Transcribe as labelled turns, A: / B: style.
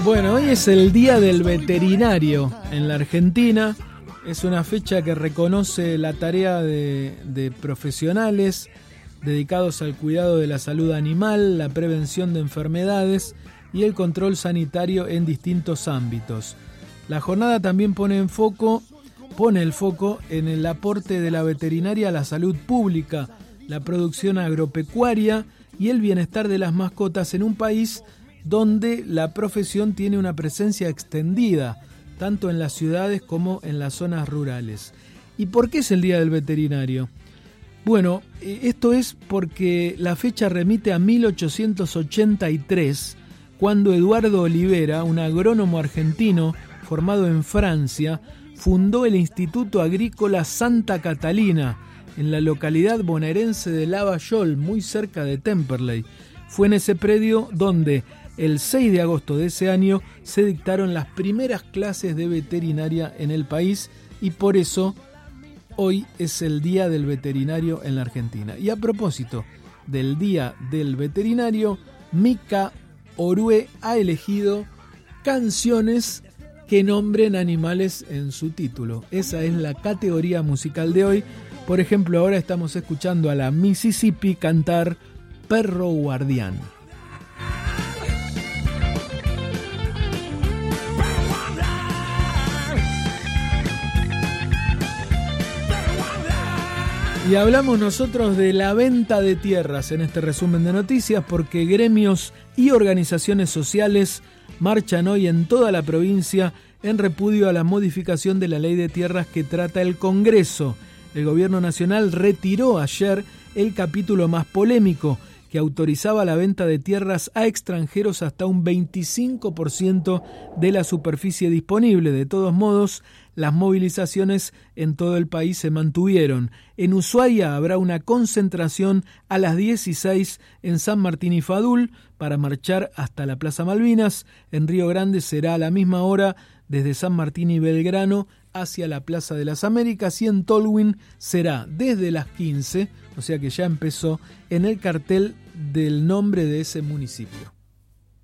A: Bueno, hoy es el Día del Veterinario en la Argentina. Es una fecha que reconoce la tarea de profesionales dedicados al cuidado de la salud animal, la prevención de enfermedades y el control sanitario en distintos ámbitos. La jornada también pone el foco en el aporte de la veterinaria a la salud pública, la producción agropecuaria y el bienestar de las mascotas en un país donde la profesión tiene una presencia extendida, tanto en las ciudades como en las zonas rurales. ¿Y por qué es el Día del Veterinario? Bueno, esto es porque la fecha remite a 1883, cuando Eduardo Olivera, un agrónomo argentino formado en Francia, fundó el Instituto Agrícola Santa Catalina, en la localidad bonaerense de Lavallol, muy cerca de Temperley. Fue en ese predio donde el 6 de agosto de ese año se dictaron las primeras clases de veterinaria en el país y por eso hoy es el Día del Veterinario en la Argentina. Y a propósito del Día del Veterinario, Mica Orue ha elegido canciones que nombren animales en su título. Esa es la categoría musical de hoy. Por ejemplo, ahora estamos escuchando a la Mississippi cantar Perro Guardián. Y hablamos nosotros de la venta de tierras en este resumen de noticias porque gremios y organizaciones sociales marchan hoy en toda la provincia en repudio a la modificación de la ley de tierras que trata el Congreso. El gobierno nacional retiró ayer el capítulo más polémico que autorizaba la venta de tierras a extranjeros hasta un 25% de la superficie disponible. De todos modos, las movilizaciones en todo el país se mantuvieron. En Ushuaia habrá una concentración a las 16 en San Martín y Fadul para marchar hasta la Plaza Malvinas. En Río Grande será a la misma hora desde San Martín y Belgrano hacia la Plaza de las Américas y en Tolwyn será desde las 15, o sea que ya empezó en el cartel del nombre de ese municipio.